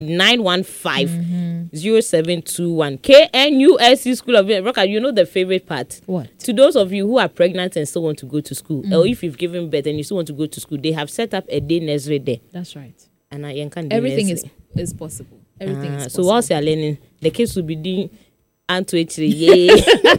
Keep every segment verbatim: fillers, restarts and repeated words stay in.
nine one five zero seven two one. K N U S C School of Rocker, you know the favorite part? What? To those of you who are pregnant and still want to go to school, Mm. or if you've given birth and you still want to go to school, they have set up a day nursery there. That's right. And I can do Everything nursery. is is possible. Everything Uh, is so possible. whilst you're learning, the kids will be doing Anto yeah.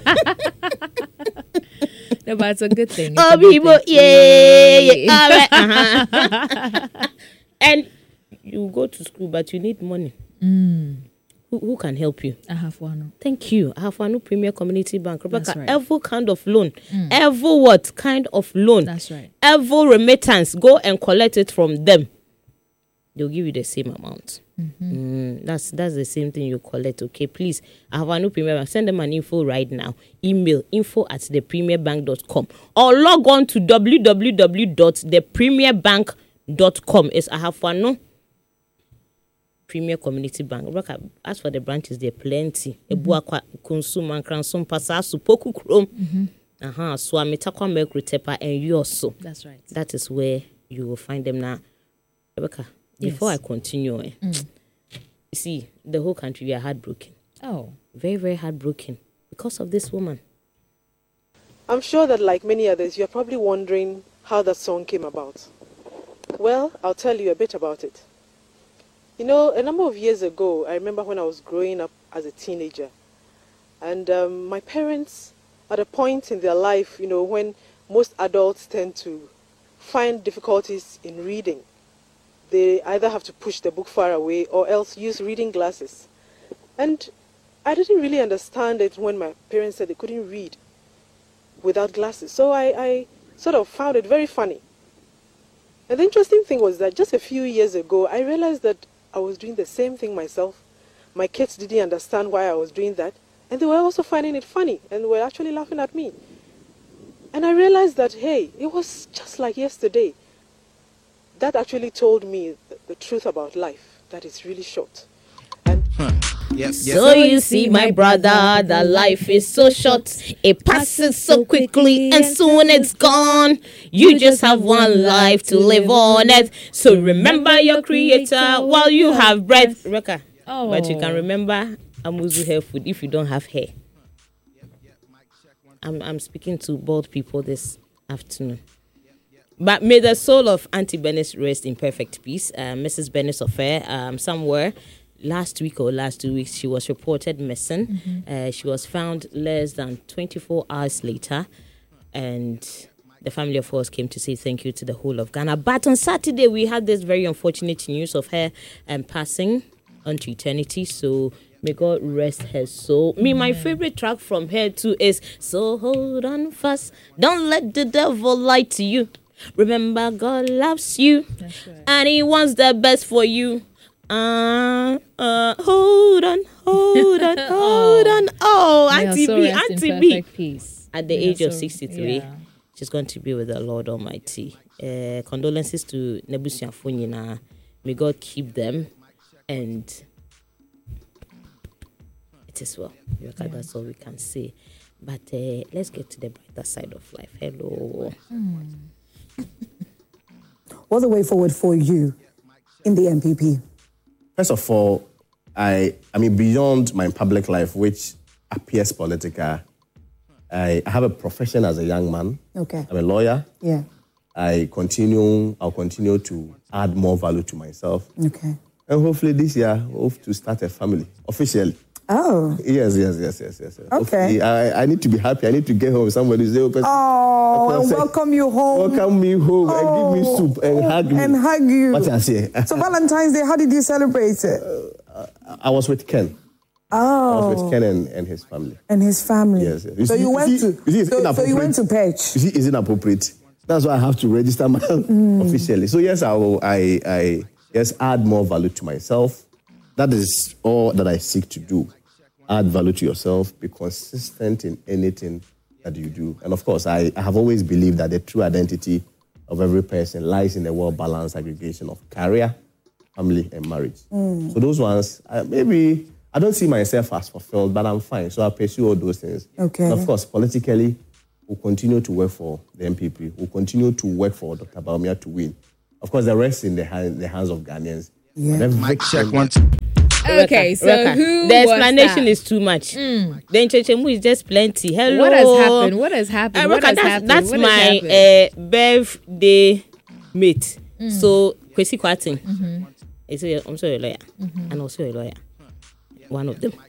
No, but it's a good thing. It's Oh, a good people, thing. yeah, yeah. All right. Uh-huh. And you go to school, but you need money. Mm. Who, who can help you? I have one. Thank you. I have one Premier Community Bank. Rebecca, That's right. every kind of loan, Mm. every what kind of loan, That's right. every remittance, go and collect it from them. They'll give you the same amount. Mm-hmm. Mm, that's that's the same thing you collect. Okay, please. I have a new Premier Bank. Send them an info right now. Email info at the premier bank dot com or log on to w w w dot the premier bank dot com. It's I have one no Premier Community Bank. Look, as for the branches, there are plenty. Ebuakwa, Kunsum, Kransum, Pasasu, Poku Krom. Aha, Swami, Takwa, Mercury, Tepa, and Yoso. That's right. That is where you will find them now. Rebecca, before Yes. I continue, eh, Mm. you see, the whole country, we are heartbroken. Oh. Very, very heartbroken because of this woman. I'm sure that, like many others, you're probably wondering how that song came about. Well, I'll tell you a bit about it. You know, a number of years ago, I remember when I was growing up as a teenager, and um, my parents, at a point in their life, you know, when most adults tend to find difficulties in reading, they either have to push the book far away or else use reading glasses. And I didn't really understand it when my parents said they couldn't read without glasses. So I, I sort of found it very funny. And the interesting thing was that just a few years ago, I realized that I was doing the same thing myself. My kids didn't understand why I was doing that. And they were also finding it funny and were actually laughing at me. And I realized that, hey, it was just like yesterday. That actually told me the, the truth about life, that it's really short. And Yep, yep. So you see, my brother, that life is so short. It passes so quickly and soon it's gone. You just have one life to live on it. So remember your creator while you have breath. Rebecca, Oh. but you can remember Amuzu hair food if you don't have hair. I'm, I'm speaking to bald people this afternoon. But may the soul of Auntie Bennett rest in perfect peace. Uh, Missus Bennett Affair, um, somewhere last week or last two weeks, she was reported missing. Mm-hmm. Uh, she was found less than twenty-four hours later. And the family, of course, came to say thank you to the whole of Ghana. But on Saturday, we had this very unfortunate news of her um, passing unto eternity. So may God rest her soul. Me, my favorite track from her too is So Hold On Fast. Don't let the devil lie to you. Remember, God loves you. That's right. And He wants the best for you. Uh, uh, hold on, hold on, hold on. Oh, May Auntie her soul B, rest in Auntie B. perfect peace. At the May her age of soul- sixty-three, yeah. she's going to be with the Lord Almighty. Uh, condolences to Nebusiafo Nyina. May God keep them. And it is well. Look, Yeah. that's all we can say. But uh, let's get to the brighter side of life. Hello. What's the way forward for you in the N P P? First of all, I I mean, beyond my public life, which appears political, I, I have a profession as a young man. Okay. I'm a lawyer. Yeah. I continue, I'll continue to add more value to myself. Okay. And hopefully this year, I hope to start a family officially. Oh. Yes, yes, yes, yes, yes. yes. Okay. Hopefully, I, I need to be happy. I need to get home. Somebody say, oh, Oh, I can and say- welcome you home. welcome me home and give me soup and hug me. And hug you. What I say? So Valentine's Day, how did you celebrate it? I was with Ken. I Oh. was with Ken and, and his family. And his family. Yes, yes. You So see- you you went see- to. you see, it's so, so you went to inappropriate. Perch. You see, it's inappropriate. That's why I have to register my officially. So yes, I will. I, I yes add more value to myself. That is all that I seek to do. Add value to yourself. Be consistent in anything that you do. And of course, I, I have always believed that the true identity of every person lies in the well-balanced aggregation of career, family, and marriage. So those ones, uh, maybe I don't see myself as fulfilled, but I'm fine. So I pursue all those things. Okay. And of course, politically, we'll continue to work for the M P P. We'll continue to work for Doctor Bawumia to win. Of course, the rest in the, hand, the hands of Ghanaians. Yeah. Mic check one. Okay, so Rebecca, who the was explanation that? is too much. The Nchechemu is just plenty. Hello. What has happened? What has happened? Uh, What Rebecca, has that's, happened? that's What my has happened? uh, birthday mate. So Kwesi Kwarteng. Mm-hmm. I'm sorry, a lawyer, and also a lawyer. One of them.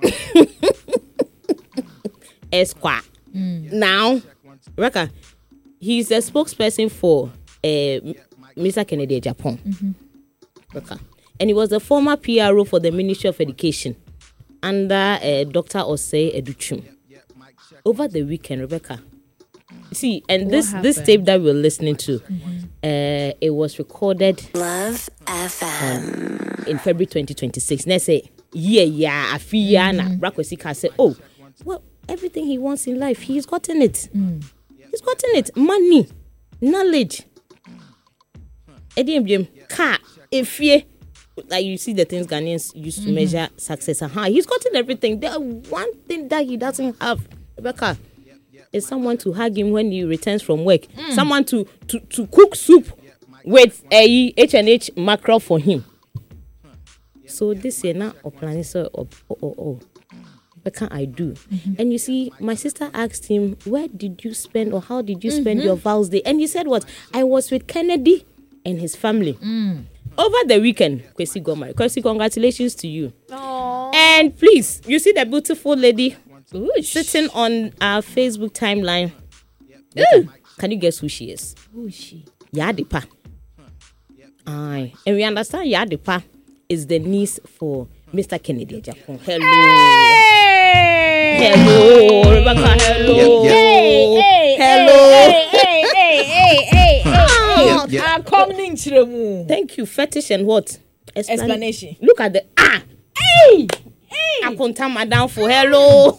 Esquire. Now, Rebecca, he's a spokesperson for uh, Mister Kennedy Japan. Rebecca. And he was the former P R O for the Ministry of Education under uh, Doctor Osei Educhum. Over the weekend, Rebecca. See, and What this this happened? tape that we're listening to, mm-hmm. uh, it was recorded Love F M in February twenty twenty-six. Let's say, yeah, yeah, a few years now. Brakwesika said, oh, well, everything he wants in life, he's gotten it. Mm. He's gotten it. Money, knowledge, Eddie car, if you like, you see the things Ghanaians used to mm-hmm. measure success. Uh-huh. He's gotten everything. The one thing that he doesn't have, Rebecca, is someone to hug him when he returns from work. Mm. Someone to, to, to cook soup with a H and H mackerel for him. So this year now, or planning so oh, oh, oh, oh. What can I do? Mm-hmm. And you see, my sister asked him, where did you spend or how did you spend mm-hmm. your vows day? And he said what? I was with Kennedy and his family. Mm. Over the weekend, Kwesi got married. Kwesi, congratulations to you. Aww. And please, you see the beautiful lady Oosh. sitting on our Facebook timeline. Ooh. Can you guess who she is? Who is she? Yadipa. Aye. And we understand Yadipa is the niece for Mister Kennedy Japan. Hello. Hey! Hello. Rebecca, hello. Yep, yep. Hey, hey, Hello. Hey, hey, hey, hey, hey, hey, Oh, Yep, yep. I'm coming to the moon. Thank you. Fetish and what? Explan- Explanation. Look at the ah. Hey, hey. Apunta madam for hello.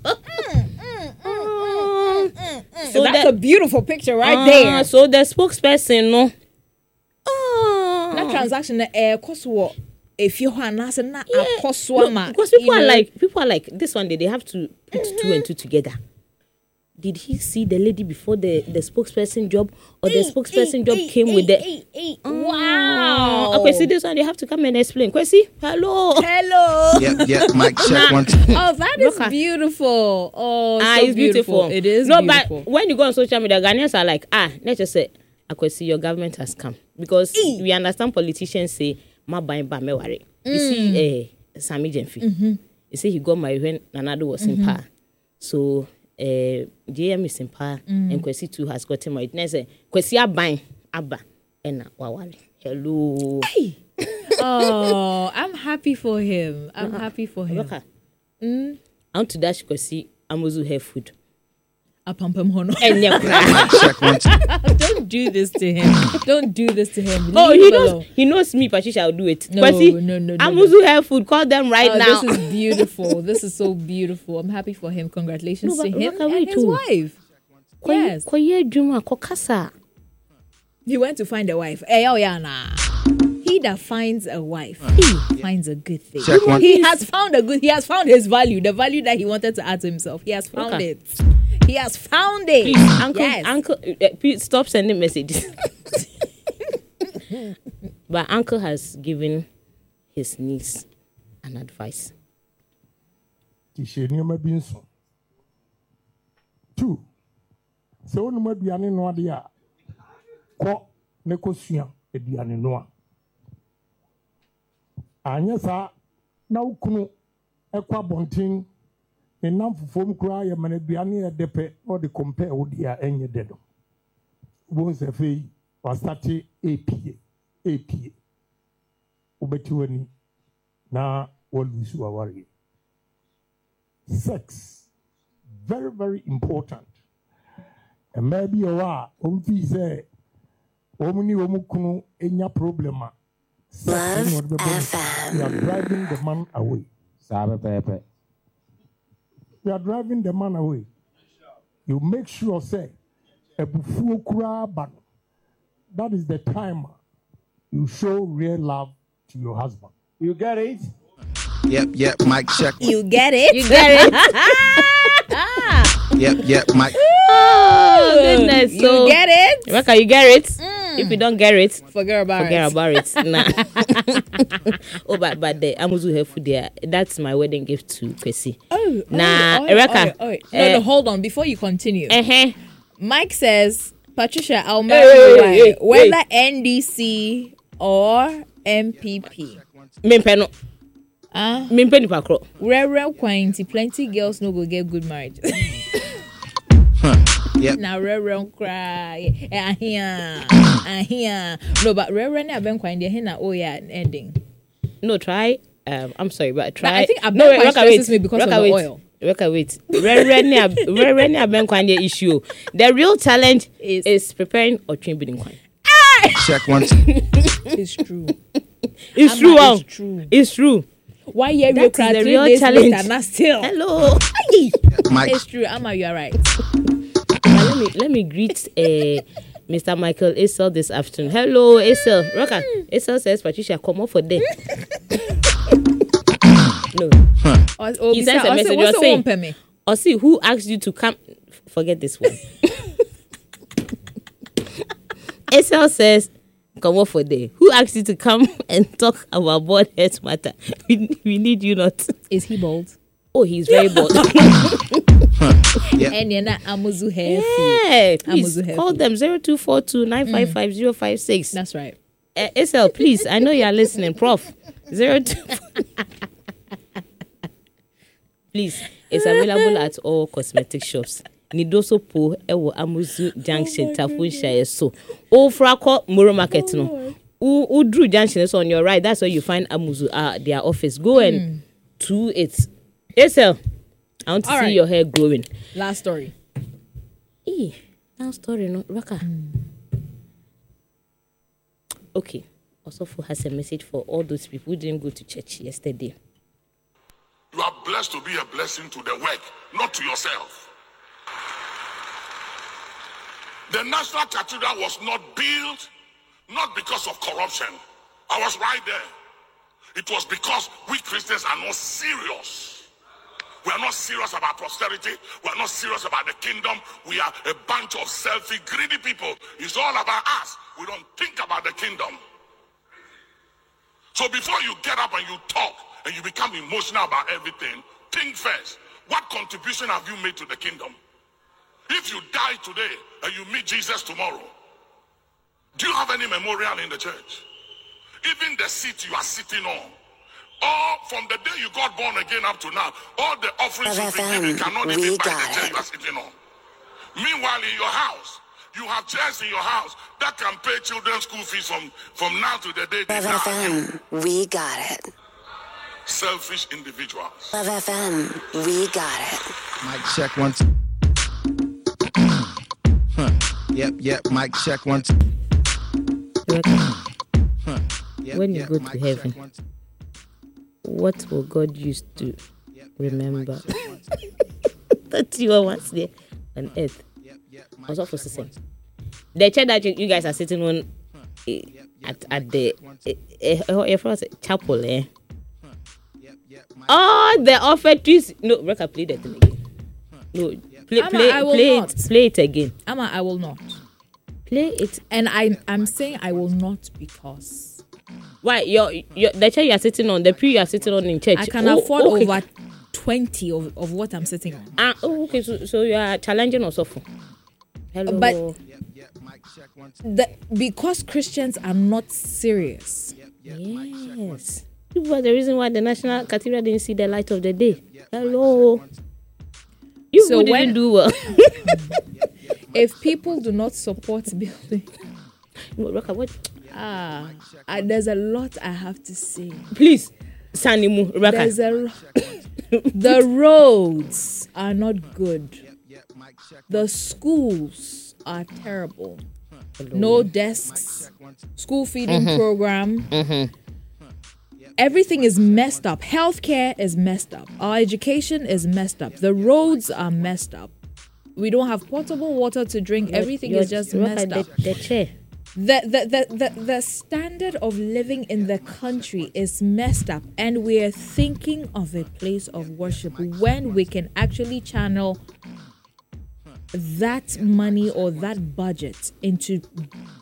So that's the- a beautiful picture right Ah, there. So the spokesperson, no. Oh. That transaction, eh, cost what? If you want to say na Yeah. cost No, what, because people are like people are like this one day they have to put mm-hmm. two and two together. Did he see the lady before the, the spokesperson job or the spokesperson job came with the wow. Okay, see this one they have to come and explain. Kwesi, hello. Hello. Yep, yep. Mic check one. Two. Oh, that is Look at- beautiful. Oh, Ah, so it's beautiful. It is no, beautiful. but when you go on social media, Ghanaians are like, ah, let's just say, Akwesi, your government has come because E. we understand politicians say, ma buying ba me worry. You see, uh, Sammy Jenfi. Mm-hmm. You see, he got married when Nanado was mm-hmm. in power. So, uh, J M is in power, mm-hmm. and Kwesi too has gotten married. Now say, Kwesi abain aba ena wawari. Hello. Hey. Oh, I'm happy for him. I'm uh-huh. happy for him. Look at. Mm. I want to dash Kwesi Amozu hair food. Apampam hono. Mic check one. Two. Don't do this to him. Don't do this to him. Leave Oh, him he alone. knows. He knows me, Patricia. I'll do it. No, Kwesi, no, no, no, Amuzu no. hair food. Call them right Oh, now. this is beautiful. This is so beautiful. I'm happy for him. Congratulations No, to but him look at and me his too. wife. Yes. Koye Juma Kokasa. He went to find a wife. Hey, oh yeah, nah. He that finds a wife, he finds a good thing. Check one. He has found a good. He has found his value, the value that he wanted to add to himself. He has found Okay. it. He has found it. Please, uncle, Yes. uncle, uh, please stop sending messages. But uncle has given his niece an advice. Tishe nneɛma bi nso. Two, sɛ wonum aduane noa deɛ a, kɔ ne kɔsua aduane noa. Anyɛ saa na wo kunu ɛkɔ abɔnten ne nam fufuom koraa yɛ ma no aduane yɛ dɛ pɛ na ɔde compare wo deɛ a ɛnyɛ dɛ no. Wobɛhu sɛ afei wastate ɛpie ɛpie. Wobɛti w'ani na walusu wawareɛ. Sex, very, very important. And maybe you are, um, say, omni omukunu enya problem. Love F M. You are driving the man away. Sabe pepe. You are driving the man away. You make sure, say, a bufu kura ban. That is the time you show real love to your husband. You get it? Yep, yep. Mic check. You get it? You get it? Yep, yep. Mic. Oh, goodness. So, You get it? Rebecca, you get it? Mm. If you don't get it, Forget about forget it. about it. Nah. Oh, but but the Amuzu have food there. That's my wedding gift to Kwesi. Oh, Nah, oh, Ereka. Oh, oh. No, Eh. no, hold on. Before you continue, Uh-huh. Mike says, Patricia, I'll Hey, marry hey, you, hey, whether hey. N D C or M P P. Mimpe no. Ah, Mimpe ni pakro. rare, rare quantity. Plenty girls no go get good marriage. Yep. Now, rare, rare cry. Ah, here, ah, here. No, but rare, rare, never quite. They're here. Oh yeah, ending. No, try. Um, I'm sorry, but try. But I think Abenquan no, wait, Raka, stresses wait. me because of Raka, the wait. oil. Raka, wait. Rare, rare, ni ab- rare, rare, ni Abenquan the issue. The real challenge Is- is, is preparing or train bidding coin. Check one. It's true. It's Ama, true. it's oh. true. It's true. Why you That is the real days challenge. later, not still. Hello. Mike. It's true. Ama, you are right. Now let me let me greet uh, Mister Michael Isel this afternoon. Hello, Isel. Roka. Isel says Patricia, come on for them. No. Or, or He bisa- sends a or say, message, what's you're the saying- one per me? Or see who asked you to come. Forget this one. Isel says, come on for them. Who asked you to come and talk about board health matter? We, we need you not. Is he bold? Oh, he's very bold. And you're not Amuzu hair free. Yeah, please Amuzu call Healthy. them zero two four two nine five five zero five six. That's right. Uh, S L, please, I know you are listening, Prof. Zero two. Please, it's available at all cosmetic shops. Nidoso po ewo Amuzu Junction Tafunsha so. O frako Muro Market no. U Udru Junction is on your right. That's where you find Amuzu uh, their office. Go and to it. S L, I want to All see right. your hair growing. Last story. Eh, that story no Raka. Okay. Osofo has a message for all those people who didn't go to church yesterday. You are blessed to be a blessing to the work, not to yourself. The National Cathedral was not built not because of corruption. I was right there. It was because we Christians are not serious. We are not serious about posterity. We are not serious about the kingdom. We are a bunch of selfish, greedy people. It's all about us. We don't think about the kingdom. So before you get up and you talk and you become emotional about everything, think first. What contribution have you made to the kingdom? If you die today and you meet Jesus tomorrow, do you have any memorial in the church? Even the seat you are sitting on, or from the day you got born again up to now, all the offerings you've been given cannot We even buy got the chair it. you are sitting on. Meanwhile, in your house, you have chairs in your house that can pay children's school fees from, from now to the day they Love F die. M, we got it. Selfish individuals. Love F M, we got it. Mic check one. Two. Huh. Yep, yep. Mic check one. Two. Huh. Yep, When you yep, go to mic check heaven, one, two. what will God use to Yep, yep, remember? mic check one, two. that you were once there on earth? Yep, yep, mic Also for check system. one, two. The chair that you you guys are sitting on eh, at at the eh, eh, eh, eh, chapel, eh? Yep, yep, mic All the offertories. No, Reka, play that thing again. No, play, Ama, play, I will play not. it, play it again. Ama, I will not. Play it. And I, I'm saying I will not because Why? Your, your the chair you are sitting on, the pew you are sitting on in church. I can Oh, afford okay. over twenty of, of what I'm sitting on. Ah, oh, okay. So, so you are challenging us often. Hello. But- Yep, yep, mic check one, two. The, because Christians are not serious. Yes. You were the reason why the National Cathedral didn't see the light of the day. Hello. You So so didn't when- do well. If people do not support building, No, Raka, what? ah, uh, there's a lot I have to say. Please, Sanimu, Raka. There's a lo- the roads are not good. The schools are terrible. No desks. School feeding program. Everything is messed up. Healthcare is messed up. Our education is messed up. The roads are messed up. We don't have potable water to drink. Everything You're- is just Raka, messed the, up. The chair. The, the, the, the, the standard of living in the country is messed up, and we are thinking of a place of worship when we can actually channel that money or that budget into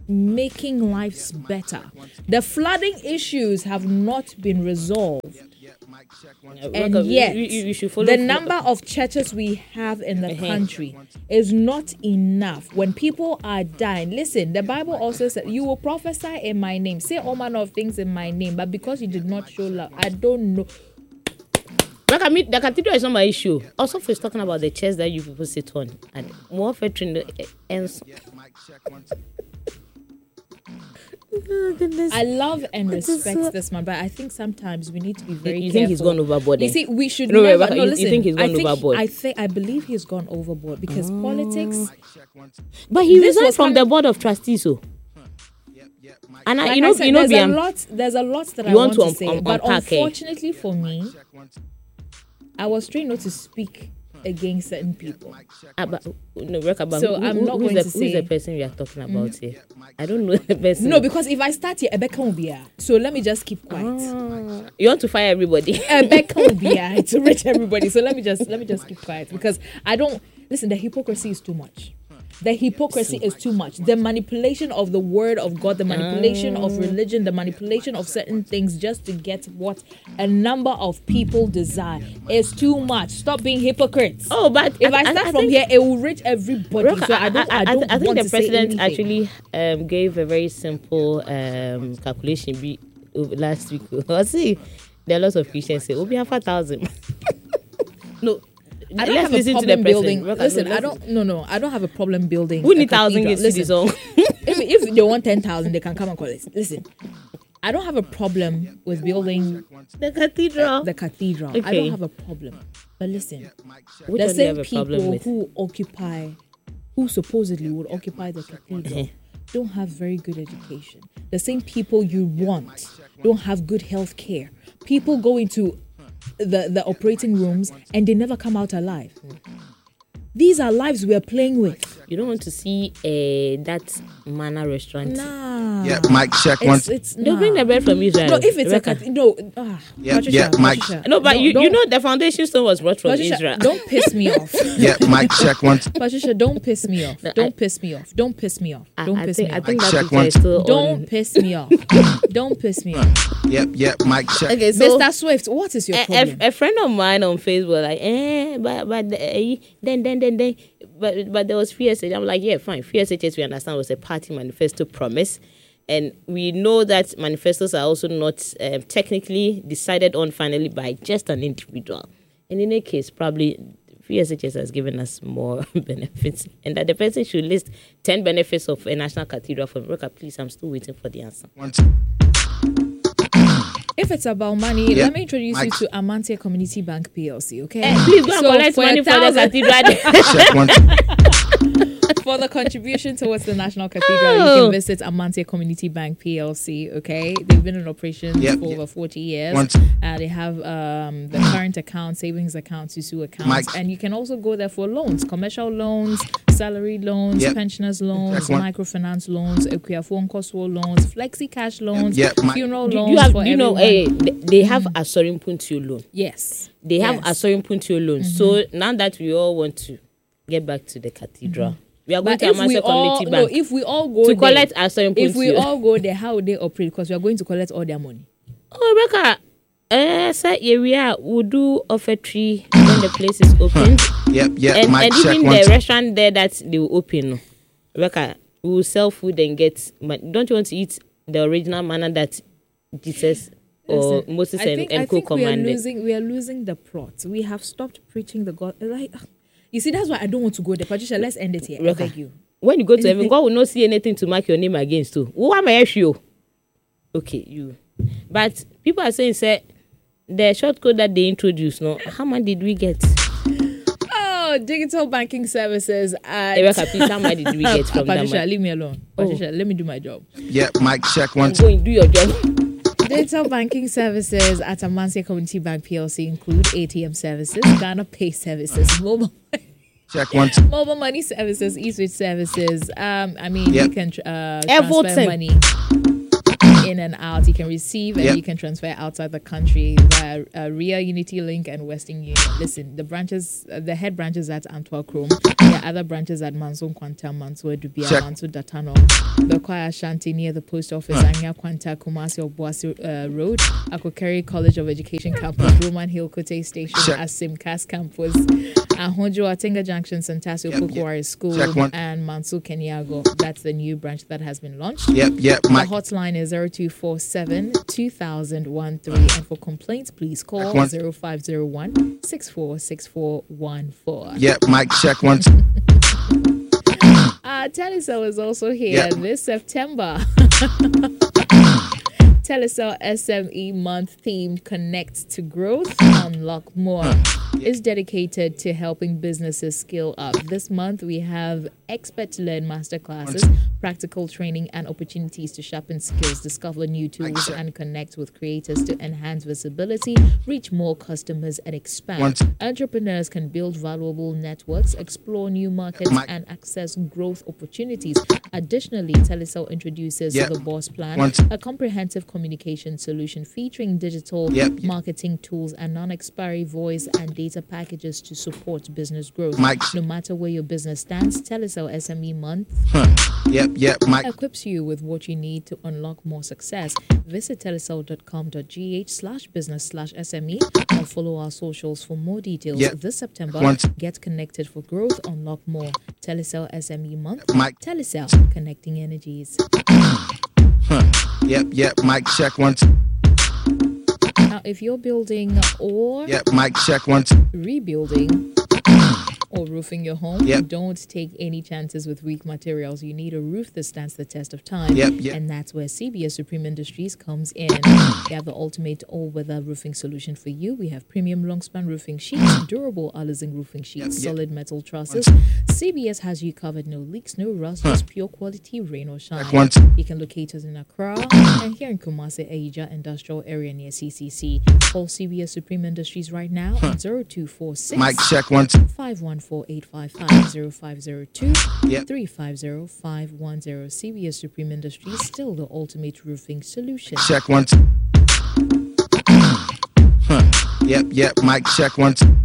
making lives better. The flooding issues have not been resolved. And Welcome. yet, You- you- you should follow the flo- number of churches we have in the Uh-huh. country is not enough. When people are dying, listen, the Bible also said, you will prophesy in my name, say all manner of things in my name, but because you did not show love, I don't know. Like, I mean, the cathedral is not my issue. Also, if it's talking about the chairs that you people sit on, and more veteran ends. I love and What is respect so- this man, but I think sometimes we need to be very you careful. think he's gone overboard? You then? see, we should No, never. Rebecca, no, you- listen. you think he's I gone think, overboard? I think I believe he's gone overboard because Oh. politics. But he This resigned was from kind the of- board of trustees, so. And I, Like you know, I said, you know, there's a Biam, lot. There's a lot that You I want want to to, un- say, un- but unpack, eh? unfortunately for me, I was trained not to speak against certain people. Ah, but, no, Rebecca, but So who, I'm who- not who's going the, to who's the say- person we are talking about here? I don't know the person. No, because if I start here, Rebecca will be here. So let me just keep quiet. Ah. You want to fire everybody? Rebecca will be here to reach everybody. So let me just let me just keep quiet because I don't listen. The hypocrisy is too much. The hypocrisy is too much. The manipulation of the word of God, the manipulation of religion, the manipulation of certain things just to get what a number of people desire is too much. Stop being hypocrites. Oh, but if I, I- start I from think- here, it will reach everybody. Rebecca, So I don't. I, I, don't I think want the to say president anything. actually um, gave a very simple um, calculation be, uh, last week. I see there are lots of Christians say, "Oh, we have a thousand." No, I don't let's have a listen to the problem president. building. Rebecca, Listen, no, I let's- don't. No, no, I don't have a problem building. Who a need thousand cathedral. gets to this Listen, song? if, if they want ten thousand, they can come and call it. Listen, I don't have a problem with building The cathedral. the cathedral. I Okay. don't have a problem. But listen, Which the one do you same have a problem people with? who occupy, who supposedly would occupy the cathedral, don't have very good education. The same people you want don't have good health care. People go into the, the operating rooms and they never come out alive. These are lives we are playing with. You don't want to see uh, that Mana restaurant. Nah. Yeah, mic check one. It's, it's They nah. bring the bread from Israel. No, if it's a Rebecca. cath- no, ah, Yeah, Patricia, yeah, Mike. Patricia, No, but don't- you, you don't- know the foundation stone was brought from Patricia, Israel. don't piss me off. Yeah, mic check one. Patricia, don't piss me off. No, Don't I- piss me off. Don't piss me off. I, Don't I piss think me I off. think that Check picture one. is still Don't on. piss me off. Don't piss me off. Yep, yep, mic check. Okay, so Mister Swift, what is your a, problem? a, a friend of mine on Facebook like, eh, but but uh, then then then then, but but there was F S H. I'm like, yeah, fine. F S H, as we understand, was a party manifesto promise, and we know that manifestos are also not um, technically decided on finally by just an individual. And in any case, probably F S H has given us more benefits, and that the person should list ten benefits of a national cathedral for America. Please, I'm still waiting for the answer. One. If it's about money, Yeah. let me introduce Mike. you to Amantia Community Bank P L C, okay? Eh, please go and So collect for a money for the thousand- cathedral. Check one. For the contribution towards the National Cathedral, you Oh. can visit Amantia Community Bank P L C, okay? They've been in operation Yep. for over forty years. Once. Uh, they have um, the current account, savings account, Susu accounts. Mike. And you can also go there for loans, commercial loans, salary loans, Yep. pensioners loans, Check one. microfinance loans, Ekuafo Nkoswo loans, flexi cash loans, Yep. Mike. funeral Do loans you have, for do you know, everyone. eh, they, they have Asorin Puntio loan. Yes. They have Yes. Asorin Puntio loan. So now that we all want to get back to the cathedral, we are going But to if we Amasa all Community no, Bank if we all go to there, collect Asorin Puntio. if we all go there, how would they operate? Because we are going to collect all their money. Oh, Rebecca, eh, sir, area will do offertory when the place is open. Yep, yep, and mic and check even one. the restaurant there that they will open. no. Rebecca, we will sell food and get. But don't you want to eat the original manna that Jesus or Listen, Moses I and, think, and I co think we are commanded? losing we are losing the plot. We have stopped preaching the God. Like, you see, that's why I don't want to go there. Patricia, let's end it here. I Rebecca, beg you. when you go to heaven, God will not see anything to mark your name against too. Who am I you? Okay, you. But people are saying, say, the short code that they introduced, no, how much did we get? Oh, digital banking services at Rebecca, please, how much did we get from that Patricia, money? leave me alone. Oh. Patricia, let me do my job. Yep, mic check one. Go and do your job. Digital banking services at Amansia Community Bank P L C include A T M services, Ghana Pay services, mobile Check one. mobile money services, e-switch services. Um, I mean, Yep. you can uh, Everton. transfer money in and out. You can receive and Yep. you can transfer outside the country via uh, R I A, Unity Link, and Western Union. Listen, the branches, uh, the head branches at Antwerp Chrome, they're other branches at Manso Quanta, Manso Edubia, Check. Manso Datano, the Choir Shanty near the post office, Anya Quanta, Kumasi Obuasi uh, Road, Akokeri College of Education Campus, Roman Hill Kote Station, Check. Asimkas Campus, Ahonjo Atenga Junction, Santasio Yep, Pokuari yep. School, Check one. and Manso Kenyago. That's the new branch that has been launched. Yep, yep, The Mike. hotline is zero two four seven two thousand one three, and for complaints, please call Check one. zero five zero one six four six four one four. Yep, Mike. Check one. Two. Uh, Telecel is also here Yeah. this September. Telecel S M E Month theme Connect to Growth, Unlock More is dedicated to helping businesses scale up. This month we have expert-led masterclasses, practical training, and opportunities to sharpen skills, discover new tools, and connect with creators to enhance visibility, reach more customers, and expand. Entrepreneurs can build valuable networks, explore new markets, Mike. and access growth opportunities. Additionally, Telecel introduces Yep. the Boss Plan, One. a comprehensive communication solution featuring digital Yep. marketing tools and non-expiry voice and data packages to support business growth. Mike. No matter where your business stands, Telecel S M E Month Huh. Yep, yep, Mike. equips you with what you need to unlock more success. Visit telecel.com.gh slash business slash SME or follow our socials for more details. Yep. This September, One. get connected for growth, unlock more. Telecel S M E Month. Mike. Telecel, connecting energies. Huh. Yep, yep, Mike. Check one. Two. Now, if you're building or Yep, Mike. Check one. Two. rebuilding or roofing your home, Yep. don't take any chances with weak materials. You need a roof that stands the test of time. Yep, yep. And that's where C B S Supreme Industries comes in. They have the ultimate all-weather roofing solution for you. We have premium long-span roofing sheets, durable Alizing roofing sheets, Yep, yep. solid metal trusses. C B S has you covered. No leaks, no rust, just pure quality, rain or shine. Check one. Two. You can locate us in Accra and here in Kumasi, Aija Industrial Area near C C C. Call C B S Supreme Industries right now on zero two four six Mike. Check one. Two. five one four eight five five zero five zero two Yep. three five zero five one zero. C B S Supreme Industries, still the ultimate roofing solution. Check one. Two. Huh. Yep, yep, Mike. Check one. Two.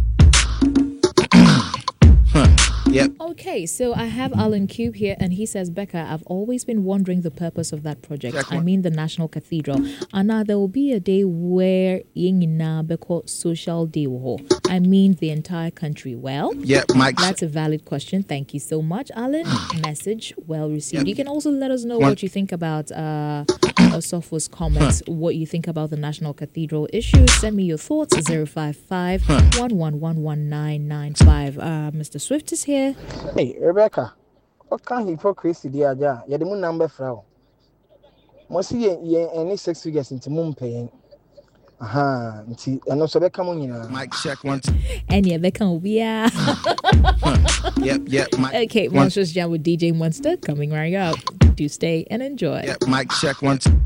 Huh. Yep. Okay, so I have Alan Cube here, and he says, Becca, I've always been wondering the purpose of that project. Check I one. mean, the National Cathedral. And now there will be a day where yengina beko social day wo. I mean, the entire country. Well, Yep, Mike. that's a valid question. Thank you so much, Alan. Message well received. Yep. You can also let us know One. what you think about uh, Osopho's comments, what you think about the National Cathedral issue. Send me your thoughts, zero five five one one one one nine nine five. Uh, Mister Swift is here. Hey, Rebecca, what kind of hypocrisy do you have? You're the moon number frau. Must see any six figures into moon paying. Aha, and also become on. Mike. Check one. Two. And yeah, they can be. Huh. Yep, yep, Mike. Okay, One. Monsters Jam with D J Monster coming right up. Do stay and enjoy. Yep, Mike. Check one. Two.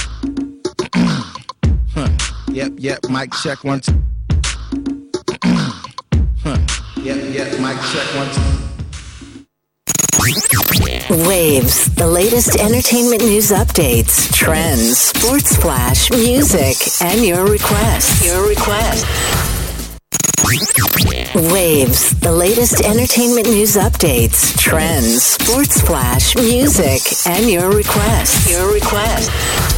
Huh. Yep, yep, Mike. Check one. Two. Huh. Yep, yep, Mike. Check one. Two. Waves, the latest entertainment news updates, trends, sports flash, music, and your requests. Your request. Waves, the latest entertainment news updates, trends, sports flash, music, and your requests. Your request.